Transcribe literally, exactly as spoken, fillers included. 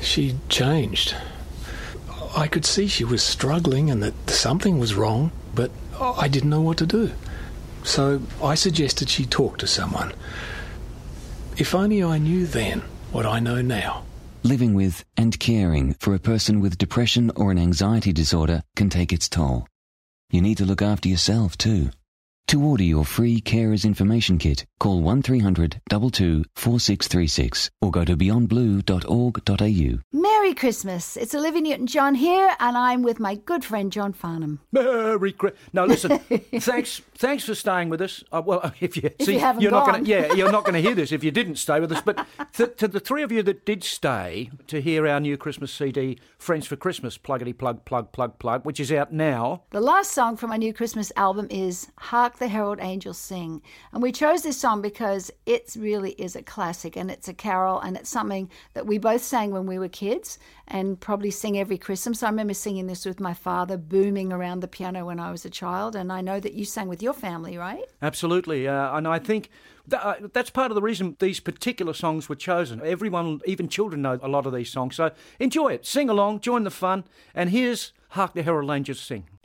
She changed. I could see she was struggling and that something was wrong, but I didn't know what to do. So I suggested she talk to someone. If only I knew then what I know now. Living with and caring for a person with depression or an anxiety disorder can take its toll. You need to look after yourself too. To order your free Carers Information Kit, call one three hundred two two four six three six or go to beyond blue dot org dot a u. Merry Christmas. It's Olivia Newton-John here, and I'm with my good friend John Farnham. Merry Christmas. Now listen, thanks thanks for staying with us. Uh, well, if you, if see, you haven't you're gone. not going to yeah, you're not going to hear this if you didn't stay with us. But th- to the three of you that did stay to hear our new Christmas C D, Friends for Christmas, pluggity plug plug plug plug, which is out now. The last song from my new Christmas album is Hark the Herald Angels Sing. And we chose this song because it really is a classic, and it's a carol, and it's something that we both sang when we were kids and probably sing every Christmas. I remember singing this with my father, booming around the piano when I was a child, and I know that you sang with your family, right? Absolutely, uh, and I think that, uh, that's part of the reason these particular songs were chosen. Everyone, even children, know a lot of these songs, so enjoy it, sing along, join the fun, and here's Hark the Herald Angels Sing.